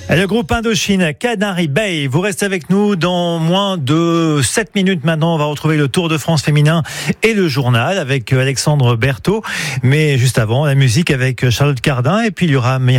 Le groupe Indochine, Canary Bay, vous restez avec nous dans moins de 7 minutes maintenant. On va retrouver le Tour de France féminin et le journal avec Alexandre Berthaud. Mais juste avant, la musique avec Charlotte Cardin et puis il y aura